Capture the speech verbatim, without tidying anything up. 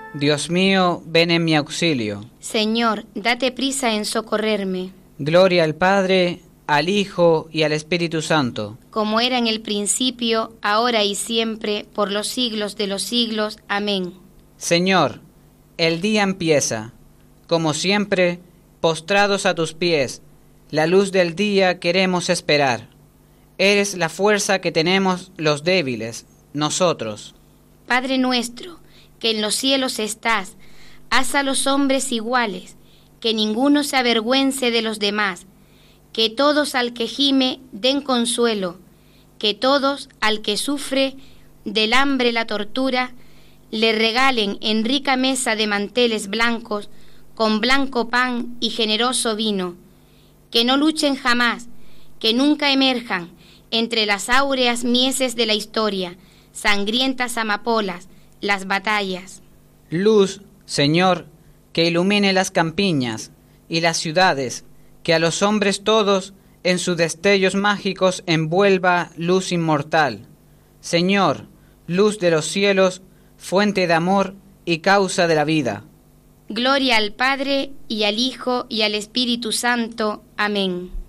Dios mío, ven en mi auxilio. Señor, date prisa en socorrerme. Gloria al Padre, al Hijo y al Espíritu Santo. Como era en el principio, ahora y siempre, por los siglos de los siglos. Amén. Señor, el día empieza. Como siempre, postrados a tus pies, la luz del día queremos esperar. Eres la fuerza que tenemos los débiles, nosotros. Padre nuestro, que en los cielos estás, haz a los hombres iguales, que ninguno se avergüence de los demás, que todos al que gime den consuelo, que todos al que sufre del hambre la tortura, le regalen en rica mesa de manteles blancos, con blanco pan y generoso vino, que no luchen jamás, que nunca emerjan entre las áureas mieses de la historia, sangrientas amapolas, las batallas. Luz, Señor, que ilumine las campiñas y las ciudades, que a los hombres todos en sus destellos mágicos envuelva luz inmortal. Señor, luz de los cielos, fuente de amor y causa de la vida. Gloria al Padre, y al Hijo, y al Espíritu Santo. Amén.